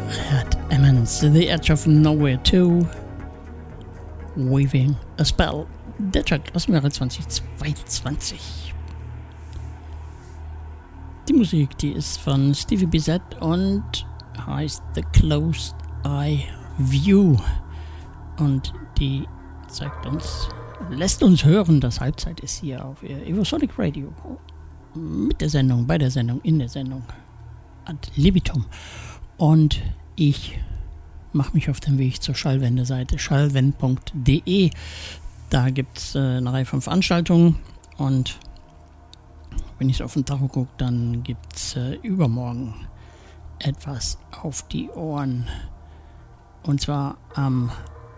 Red Emmons, The Edge of Nowhere 2, Weaving a Spell, der Track aus dem Jahre 2022. Die Musik, die ist von Stevie Bissett und heißt The Closed Eye View und die lässt uns hören, dass Halbzeit ist hier auf Evosonic Radio mit der Sendung, bei der Sendung, in der Sendung ad libitum. Und ich mache mich auf den Weg zur Schallwende-Seite schallwend.de. Da gibt es eine Reihe von Veranstaltungen und wenn ich auf den Tacho gucke, dann gibt es übermorgen etwas auf die Ohren. Und zwar am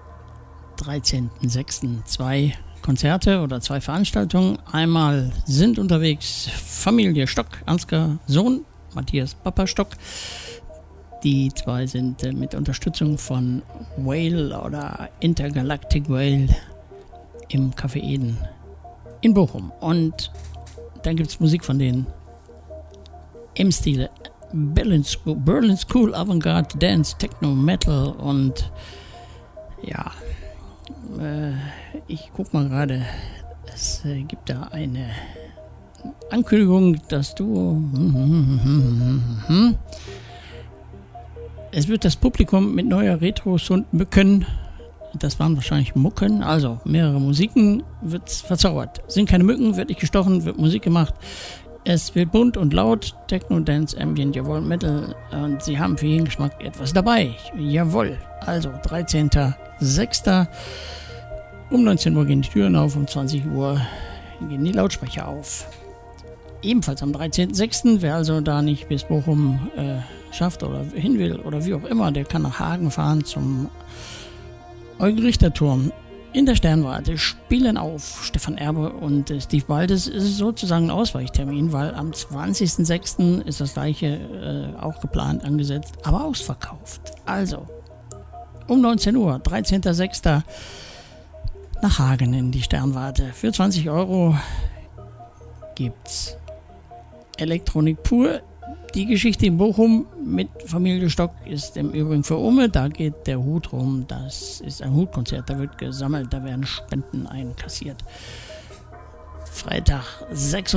13.06. 2 Konzerte oder 2 Veranstaltungen. Einmal sind unterwegs Familie Stock, Ansgar Sohn, Matthias Papa Stock. Die 2 sind mit Unterstützung von Whale oder Intergalactic Whale im Café Eden in Bochum. Und dann gibt es Musik von denen im Stile Berlin School, Avantgarde, Dance, Techno, Metal und ja, ich guck mal gerade, es gibt da eine Ankündigung, dass es wird das Publikum mit neuer Retros und Mücken, das waren wahrscheinlich Mucken, also mehrere Musiken, wird verzaubert. Sind keine Mücken, wird nicht gestochen, wird Musik gemacht. Es wird bunt und laut, Techno, Dance, Ambient, jawohl, Metal und sie haben für jeden Geschmack etwas dabei. Jawohl, also 13.06. Um 19 Uhr gehen die Türen auf, um 20 Uhr gehen die Lautsprecher auf. Ebenfalls am 13.06., wer also da nicht bis Bochum schafft oder hin will oder wie auch immer, der kann nach Hagen fahren zum Eugen-Richter-Turm. In der Sternwarte spielen auf Stefan Erbe und Steve Baldes. Ist sozusagen ein Ausweichtermin, weil am 20.06. ist das gleiche auch geplant, angesetzt, aber ausverkauft. Also, um 19 Uhr, 13.06. nach Hagen in die Sternwarte. Für 20 € gibt's Elektronik pur. Die Geschichte in Bochum mit Familie Stock ist im Übrigen für Umme. Da geht der Hut rum. Das ist ein Hutkonzert. Da wird gesammelt. Da werden Spenden einkassiert. Freitag, 6.